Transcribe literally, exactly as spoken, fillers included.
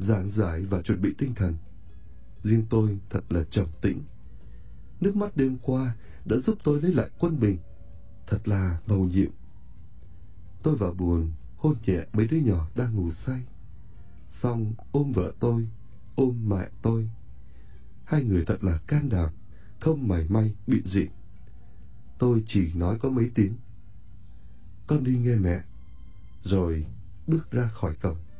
giảng giải và chuẩn bị tinh thần. Riêng tôi thật là trầm tĩnh. Nước mắt đêm qua đã giúp tôi lấy lại quân bình. Thật là mầu nhiệm. Tôi vào buồn, hôn nhẹ mấy đứa nhỏ đang ngủ say. Xong ôm vợ tôi, ôm mẹ tôi. Hai người thật là can đảm, không mảy may bịn rịn. Tôi chỉ nói có mấy tiếng: con đi nghe mẹ, rồi bước ra khỏi cổng.